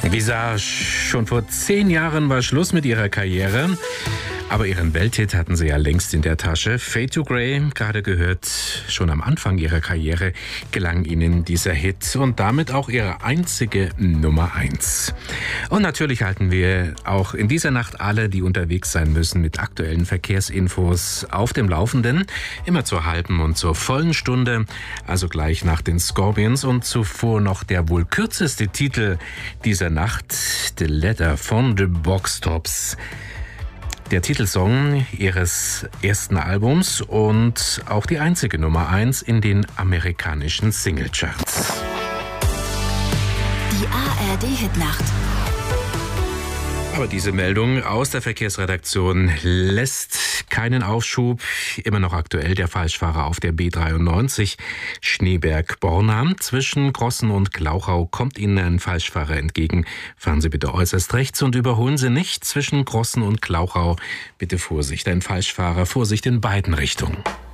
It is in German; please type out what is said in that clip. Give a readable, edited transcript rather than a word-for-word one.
Visage. Schon vor 10 Jahren war Schluss mit ihrer Karriere. Aber ihren Welthit hatten sie ja längst in der Tasche. Fade to Grey, gerade gehört, schon am Anfang ihrer Karriere gelang ihnen dieser Hit und damit auch ihre einzige Nummer 1. Und natürlich halten wir auch in dieser Nacht alle, die unterwegs sein müssen, mit aktuellen Verkehrsinfos auf dem Laufenden. Immer zur halben und zur vollen Stunde, also gleich nach den Scorpions. Und zuvor noch der wohl kürzeste Titel dieser Nacht, The Letter von The Box Tops. Der Titelsong ihres ersten Albums und auch die einzige Nummer 1 in den amerikanischen Singlecharts. Die ARD-Hitnacht. Aber diese Meldung aus der Verkehrsredaktion lässt keinen Aufschub. Immer noch aktuell der Falschfahrer auf der B93 Schneeberg-Bornheim. Zwischen Grossen und Glauchau kommt Ihnen ein Falschfahrer entgegen. Fahren Sie bitte äußerst rechts und überholen Sie nicht. Zwischen Grossen und Glauchau bitte Vorsicht. Ein Falschfahrer, Vorsicht in beiden Richtungen.